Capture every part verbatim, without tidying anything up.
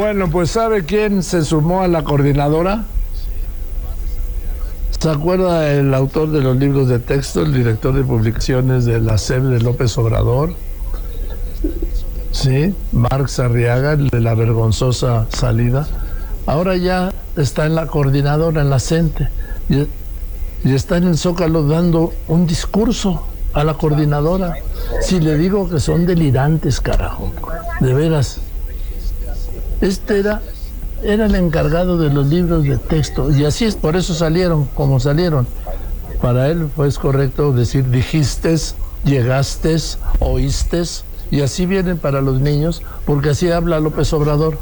Bueno, pues ¿sabe quién se sumó a la coordinadora? ¿Se acuerda el autor de los libros de texto, el director de publicaciones de la S E P de López Obrador? Sí, Marx Arriaga, el de la vergonzosa salida. Ahora ya está en la coordinadora, en la CENTE, y, y está en el Zócalo dando un discurso a la coordinadora. Si le digo que son delirantes, carajo, de veras. Este era, era el encargado de los libros de texto, y así es, por eso salieron como salieron. Para él fue pues, correcto decir dijistes, llegastes, oístes, y así vienen para los niños, porque así habla López Obrador.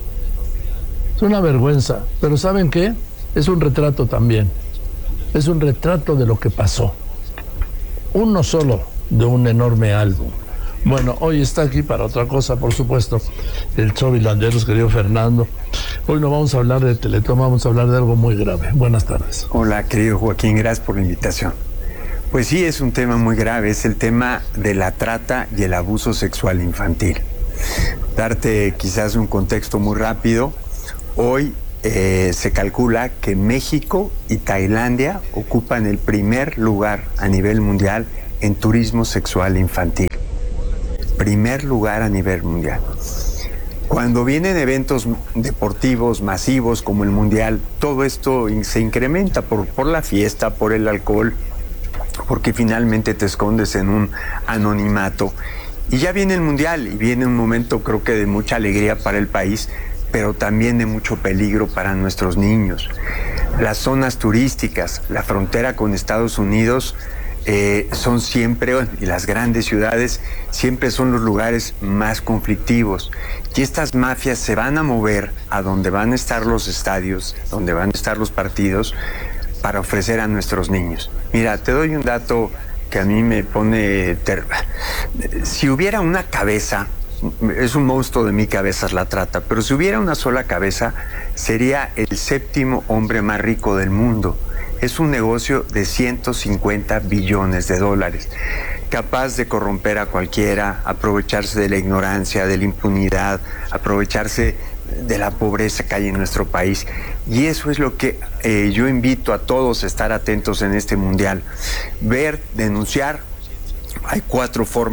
Es una vergüenza, pero ¿saben qué? Es un retrato también. Es un retrato de lo que pasó. Uno solo de un enorme álbum. Bueno, hoy está aquí para otra cosa, por supuesto, el Chovy Landeros, querido Fernando. Hoy no vamos a hablar de Teletón, vamos a hablar de algo muy grave. Buenas tardes. Hola, querido Joaquín, gracias por la invitación. Pues sí, es un tema muy grave, es el tema de la trata y el abuso sexual infantil. Darte quizás un contexto muy rápido. Hoy eh, se calcula que México y Tailandia ocupan el primer lugar a nivel mundial en turismo sexual infantil. Primer lugar a nivel mundial. Cuando vienen eventos deportivos masivos como el Mundial, todo esto se incrementa por, por la fiesta, por el alcohol, porque finalmente te escondes en un anonimato. Y ya viene el Mundial y viene un momento creo que de mucha alegría para el país, pero también de mucho peligro para nuestros niños. Las zonas turísticas, la frontera con Estados Unidos, eh, son siempre, y las grandes ciudades, siempre son los lugares más conflictivos. Y estas mafias se van a mover a donde van a estar los estadios, donde van a estar los partidos, para ofrecer a nuestros niños. Mira, te doy un dato que a mí me pone... Ter... Si hubiera una cabeza, es un monstruo de mi cabeza la trata, pero si hubiera una sola cabeza, sería el séptimo hombre más rico del mundo. Es un negocio de ciento cincuenta billones de dólares, capaz de corromper a cualquiera, aprovecharse de la ignorancia, de la impunidad, aprovecharse de la pobreza que hay en nuestro país. Y eso es lo que eh, yo invito a todos a estar atentos en este mundial. Ver, denunciar. Hay cuatro formas